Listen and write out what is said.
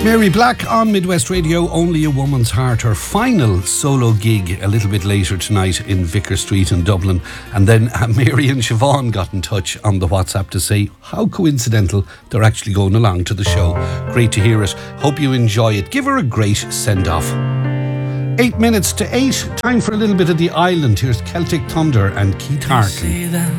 Mary Black on Midwest Radio, Only a Woman's Heart, her final solo gig a little bit later tonight in Vicar Street in Dublin. And then Mary and Siobhan got in touch on the WhatsApp to say how coincidental they're actually going along to the show. Great to hear it. Hope you enjoy it. Give her a great send-off. 8 minutes to 8. Time for a little bit of the island. Here's Celtic Thunder and Keith Hartley.